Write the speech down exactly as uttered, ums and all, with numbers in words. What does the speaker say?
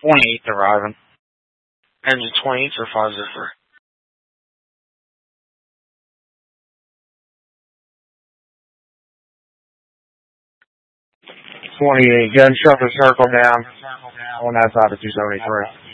twenty-eighth arriving. Engine twenty-eight or five zero. twenty-eight, gun shuffle circle down on that side of two seventy-three.